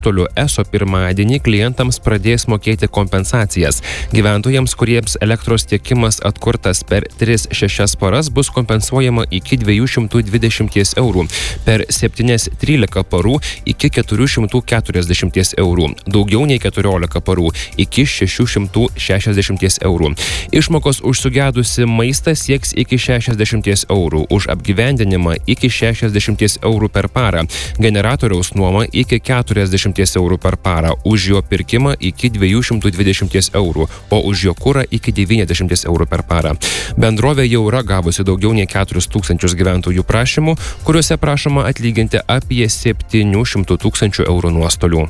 Toliau ESO pirmadienį klientams pradės mokėti kompensacijas. Gyventojams, kuriems elektros tiekimas atkurtas per 3-6 paras, bus kompensuojama iki 220 eurų, per 7-13 parų iki 440 eurų, daugiau nei 14 parų iki 660 eurų. Išmokos už sugedusi maistą sieks iki 60 eurų, už apgyvendinimą iki 60 eurų per parą, generatoriaus nuomą iki 40 eurų per parą, už jo pirkimą iki 220 eurų, o už jo kurą iki 90 eurų per parą. Bendrovė jau yra gavusi daugiau nei 4000 gyventojų prašymų, kuriuose prašoma atlyginti apie 700 000 eurų nuostolių.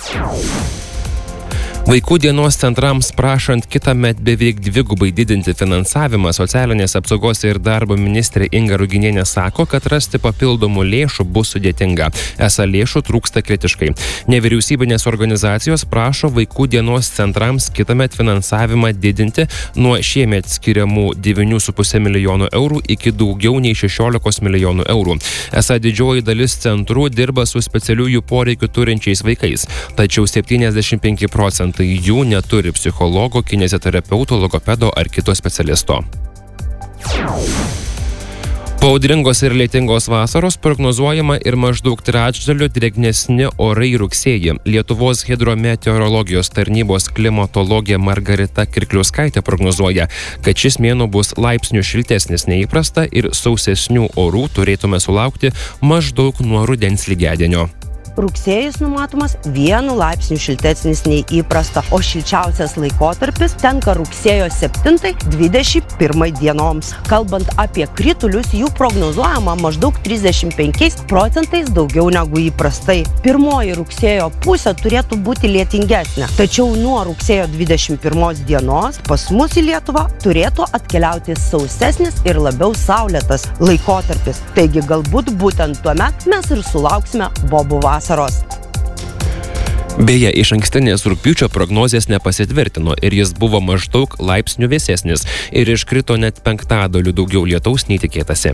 Vaikų dienos centrams prašant kitąmet beveik dvigubai didinti finansavimą, socialinės apsaugos ir darbo ministrė Inga Ruginienė sako, kad rasti papildomų lėšų bus sudėtinga. Esą lėšų trūksta kritiškai. Nevyriausybinės organizacijos prašo vaikų dienos centrams kitąmet finansavimą didinti nuo šiemet skiriamų 9,5 milijonų eurų iki daugiau nei 16 milijonų eurų. Esą didžioji dalis centrų dirba su specialiųjų poreikių turinčiais vaikais, tačiau 75% jų neturi psichologo, kineziterapeuto, logopedo ar kito specialisto. Po audringos ir lietingos vasaros prognozuojama ir maždaug trečdaliu drėgnesni orai rugsėjį. Lietuvos hidrometeorologijos tarnybos klimatologė Margarita Kirkliauskaitė prognozuoja, kad šis mėnuo bus laipsniu šiltesnis nei įprasta ir sausesnių orų turėtume sulaukti maždaug nuo rudens lygiadienio. Rugsėjis numatomas 1 laipsniu šiltesnis nei įprasta, o šilčiausias laikotarpis tenka rugsėjo 7-21 dienoms. Kalbant apie kritulius, jų prognozuojama maždaug 35% daugiau negu įprastai. Pirmoji rugsėjo pusė turėtų būti lietingesnė, tačiau nuo rugsėjo 21 dienos pas mus į Lietuvą turėtų atkeliauti sausesnis ir labiau saulėtas laikotarpis. Taigi galbūt būtent tuomet mes ir sulauksime bobų vasaros. Beje, išankstinės rugpjūčio prognozės nepasitvirtino ir jis buvo maždaug laipsniu vėsesnis ir iškrito net 5% daugiau lietaus nei tikėtasi.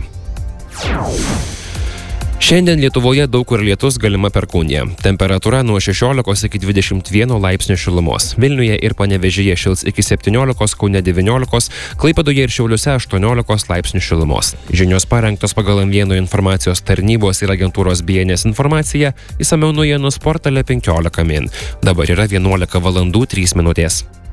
Šiandien Lietuvoje daug kur lietus, galima perkūnija. Temperatūra nuo 16 iki 21 laipsnių šilumos. Vilniuje ir Panevėžyje šils iki 17, Kaune 19, Klaipėdoje ir Šiauliuose 18 laipsnių šilumos. Žinios parengtos pagal M1 informacijos tarnybos ir agentūros BNS informaciją, išsamiau naujienų portale 15 min. Dabar yra 11 valandų 3 minutės.